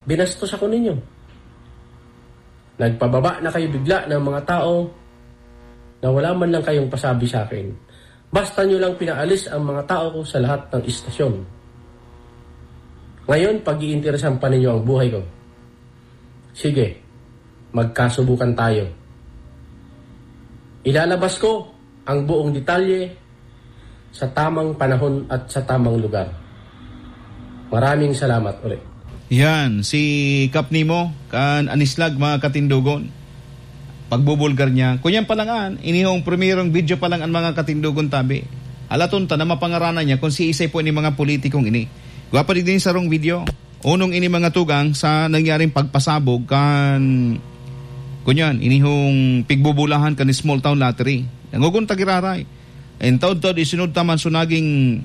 binastos ako ninyo. Nagpababa na kayo bigla ng mga tao na wala man lang kayong pasabi sa akin. Basta nyo lang pinaalis ang mga tao ko sa lahat ng istasyon. Ngayon, pag-iinteresan pa ninyo ang buhay ko. Sige, magkasubukan tayo. Ilalabas ko ang buong detalye sa tamang panahon at sa tamang lugar. Maraming salamat ulit. Yan, si Kap Nimo, kan anislag mga katindugon. Pagbubulgar niya. Kunyan pa lang inihong primerong video pa lang ang mga katindugon tabi. Alatunta na mapangaranan niya kung si isay po ni mga politikong ini. Gwapa din sa rong video. Unong ini mga tugang sa nangyaring pagpasabog kan kunyan, inihong pigbubulahan kan small town lottery. Nangugun tagiraray. And taod-taod isunod taman so naging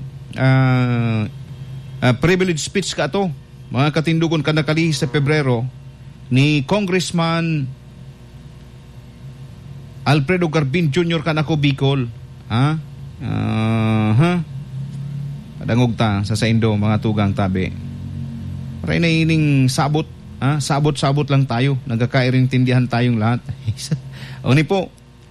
privilege speech ka to. Mga katindugon ka nakali sa Pebrero ni Congressman Alfredo Garbin Jr. kanako Bicol. Padangog ta sa Saindo mga tugang tabi. Maray na ining sabot. Sabot-sabot lang tayo. Nagkakairing tindihan tayong lahat. Oni po.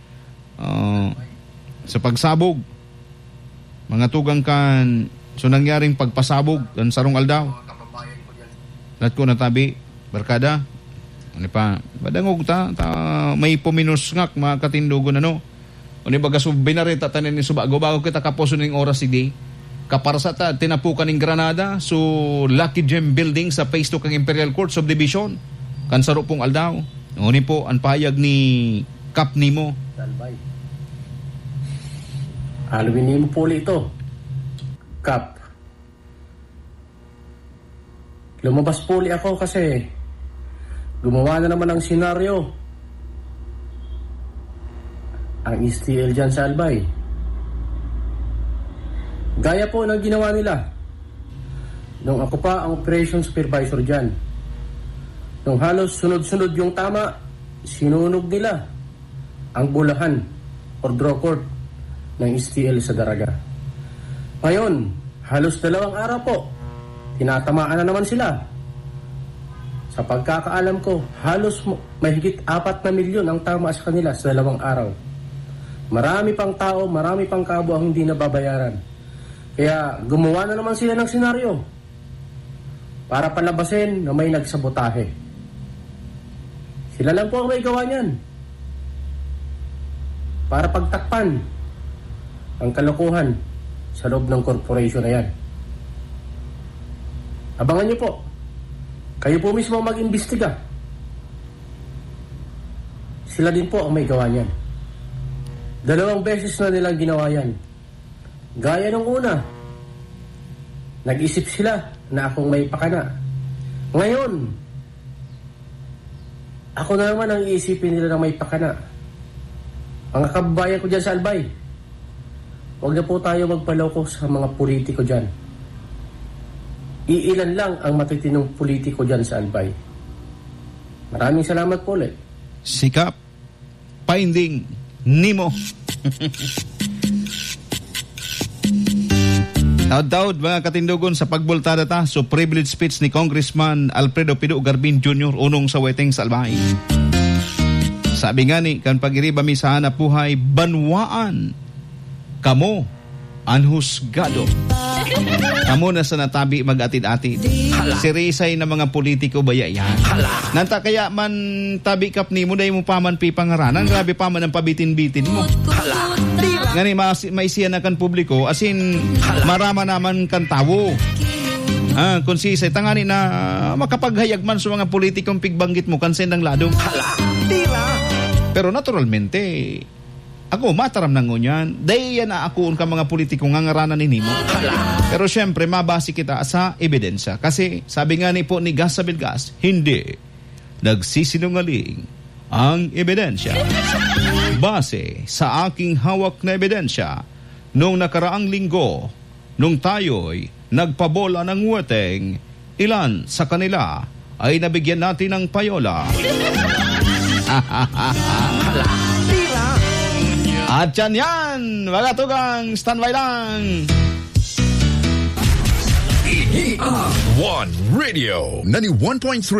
Sa pagsabog. Mga tugang kan so nangyaring pagpasabog dan sarong aldaw. Lahat ko natabi. Barkada. Ano pa? Badangog ta may puminus ngak mga katindugon Oni baga binarita tanin ni subago bago kita kaposo ning oras idi. Kaparsa ta tinapukan ning Granada so Lucky Gem Building sa Phase 2 kang Imperial Court Subdivision. Kansaro pong aldaw. Oni po ang pahayag ni Kap Nimo. Dalbay. Alawin nimo po ito. Kap. Lumabas puli ako kasi gumawa na naman ang senaryo ang STL dyan sa Albay. Gaya po ng ginawa nila nung ako pa ang operation supervisor dyan. Nung halos sunod-sunod yung tama, sinunog nila ang bulahan or draw court ng STL sa Daraga. Ngayon, halos 2 araw po, tinatamaan na naman sila. Sa pagkakaalam ko, halos mahigit 4 na milyon ang tama sa kanila sa 2 araw. Marami pang tao, marami pang kabo ang hindi nababayaran. Kaya gumawa na naman sila ng senaryo para palabasin na may nagsabotahe. Sila lang po ang may gawa niyan. Para pagtakpan ang kalokohan sa loob ng korporasyon na yan. Abangan niyo po. Kayo po mismo mag-imbestiga. Sila din po ang may gawa niyan. 2 beses na nilang ginawa yan. Gaya nung una, nag-isip sila na akong may pakana. Ngayon, ako na naman ang iisipin nila na may pakana. Mga kababayan ko dyan sa Albay, huwag na po tayo magpaloko sa mga politiko dyan. Iilan lang ang matitinong politiko dyan sa Albay. Maraming salamat po ulit. Sikap Finding Nimo. Taod-taod mga katindugon sa pagbultada ta so privilege speech ni Congressman Alfredo Pido Garbin Jr. unong sa weteng sa Albay. Sabi nga ni kan pag-iriba mi sa hanap buhay banwaan kamo anhusgado. Kamo na sa natabi mag-atid-atid. Si Rizay na mga politiko baya yan. Nanta kaya man tabi Kap Nimo dahil mo paman pipangaranan. Grabe pa man ang pabitin-bitin mo. Ngani maisiyan na kan publiko as in marama naman kan tawo. Kung si Rizay tangani na makapaghayag man sa mga politikong pigbanggit mo kansen ng lado. Pero naturalmente ako, mataram ng ngunyan. Dahil yan na ako ka mga politiko ngangaranan ni Nimo. Pero syempre, mabase kita sa ebidensya. Kasi sabi nga ni po ni Gas Sabilgas, hindi nagsisinungaling ang ebidensya. Base sa aking hawak na ebidensya, nung nakaraang linggo, nung tayo'y nagpabola ng weteng, ilan sa kanila ay nabigyan natin ng payola. At yan, mga tugang, standby lang. One Radio 91.3